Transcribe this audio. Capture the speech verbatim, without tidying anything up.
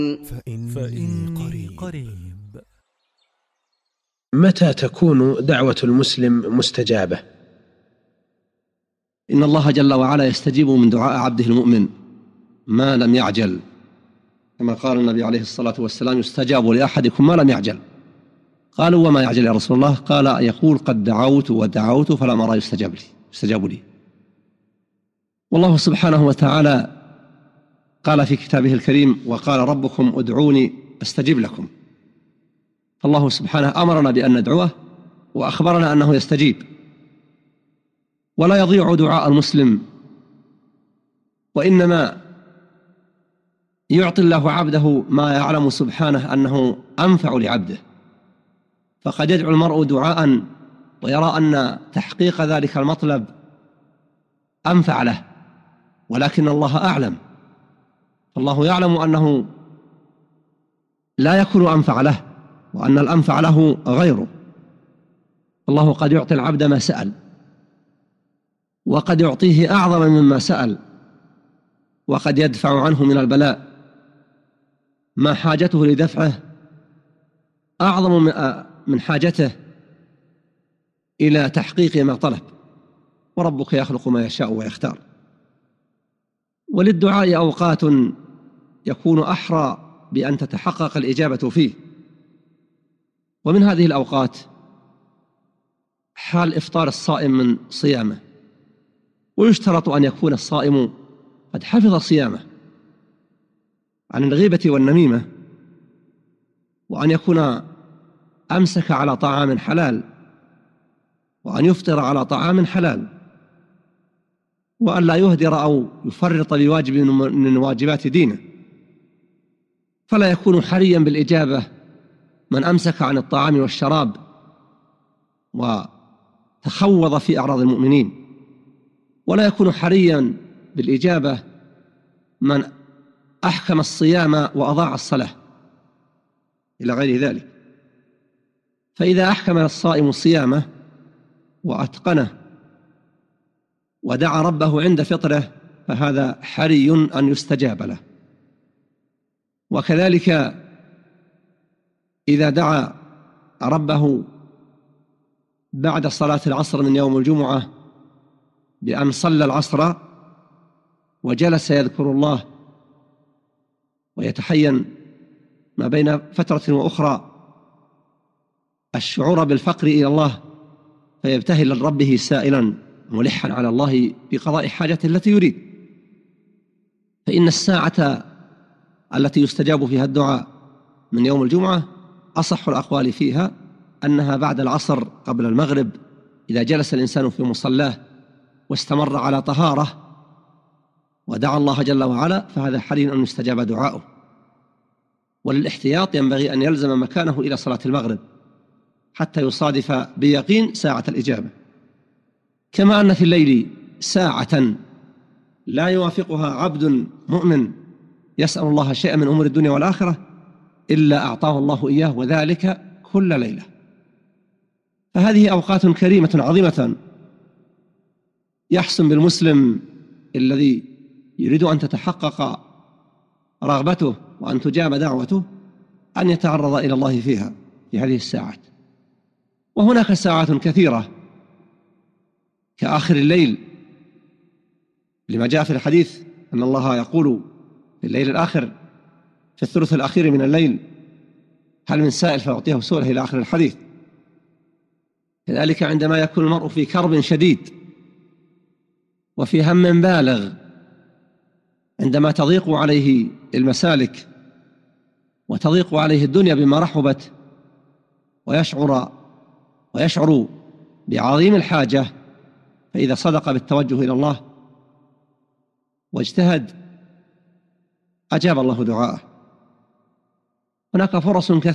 فإني, فإني قريب. متى تكون دعوة المسلم مستجابة؟ إن الله جل وعلا يستجيب من دعاء عبده المؤمن ما لم يعجل، كما قال النبي عليه الصلاة والسلام: يستجاب لأحدكم ما لم يعجل. قالوا: وما يعجل يا رسول الله؟ قال: يقول قد دعوت ودعوت فلم أرى يستجاب لي يستجاب لي. والله سبحانه وتعالى قال في كتابه الكريم: وقال ربكم ادعوني أستجب لكم. فالله سبحانه أمرنا بأن ندعوه وأخبرنا أنه يستجيب، ولا يضيع دعاء المسلم، وإنما يعطي الله عبده ما يعلم سبحانه أنه أنفع لعبده. فقد يدعو المرء دعاء ويرى أن تحقيق ذلك المطلب أنفع له، ولكن الله أعلم، فالله يعلم أنه لا يكون أنفع له، وأن الأنفع له غيره. الله قد يعطي العبد ما سأل، وقد يعطيه أعظم مما سأل، وقد يدفع عنه من البلاء ما حاجته لدفعه أعظم من حاجته إلى تحقيق ما طلب. وربك يخلق ما يشاء ويختار. وللدعاء أوقات يكون أحرى بأن تتحقق الإجابة فيه، ومن هذه الأوقات حال إفطار الصائم من صيامه، ويشترط أن يكون الصائم قد حفظ صيامه عن الغيبة والنميمة، وأن يكون أمسك على طعام حلال، وأن يفطر على طعام حلال، وأن لا يهدر أو يفرط بواجب من واجبات دينه. فلا يكون حريا بالإجابة من أمسك عن الطعام والشراب وتخوض في أعراض المؤمنين، ولا يكون حريا بالإجابة من أحكم الصيام وأضاع الصلاة إلى غير ذلك. فإذا أحكم الصائم صيامه وأتقنه ودعا ربه عند فطره فهذا حري أن يستجاب له. وكذلك إذا دعا ربه بعد صلاة العصر من يوم الجمعة بأن صلى العصر وجلس يذكر الله ويتحين ما بين فترة وأخرى الشعور بالفقر إلى الله، فيبتهل لربه سائلا ملحا على الله بقضاء حاجته التي يريد، فإن الساعة التي يستجاب فيها الدعاء من يوم الجمعة أصح الأقوال فيها أنها بعد العصر قبل المغرب، إذا جلس الإنسان في مصلاه واستمر على طهارة ودعا الله جل وعلا فهذا حري أن يستجاب دعاؤه. وللاحتياط ينبغي أن يلزم مكانه إلى صلاة المغرب حتى يصادف بيقين ساعة الإجابة. كما أن في الليل ساعة لا يوافقها عبد مؤمن يسأل الله شيئا من أمور الدنيا والآخرة إلا أعطاه الله إياه، وذلك كل ليلة. فهذه أوقات كريمة عظيمة يحسن بالمسلم الذي يريد أن تتحقق رغبته وأن تجاب دعوته أن يتعرض إلى الله فيها في هذه الساعات. وهناك ساعات كثيرة كآخر الليل، لما جاء في الحديث أن الله يقول في الليل الآخر في الثلث الأخير من الليل: هل من سائل فأعطيه سؤله، إلى آخر الحديث. كذلك عندما يكون المرء في كرب شديد وفي هم بالغ، عندما تضيق عليه المسالك وتضيق عليه الدنيا بما رحبت ويشعر ويشعر بعظيم الحاجة، فإذا صدق بالتوجه إلى الله واجتهد أجاب الله دعاءه. هناك فرص كثيرة